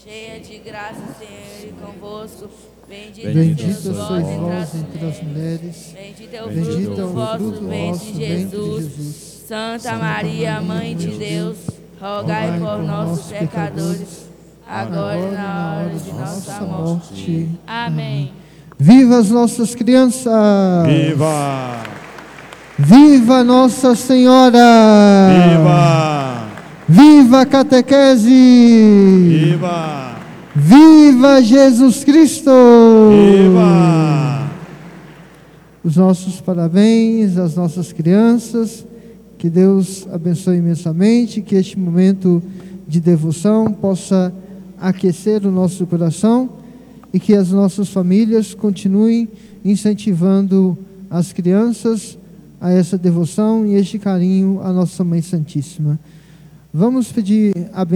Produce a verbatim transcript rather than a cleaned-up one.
cheia de graça, Senhor, e convosco. Bendita, Bendita sois sois vós vós entre as mulheres. Bendito Bendito é o Bendito fruto é do o vosso fruto do ventre, vosso ventre, Jesus. Jesus. Santa Santa Maria, Maria, Mãe de Mãe de Deus, Deus, rogai rogai por por nós, nós, pecadores, agora e na hora de nossa morte. Amém. Viva as nossas crianças! Viva! Viva Nossa Senhora! Viva! Viva a catequese! Viva! Viva Jesus Cristo! Viva! Os nossos parabéns às nossas crianças, que Deus abençoe imensamente, que este momento de devoção possa aquecer o nosso coração e que as nossas famílias continuem incentivando as crianças a essa devoção e este carinho à nossa Mãe Santíssima. Vamos pedir a bênção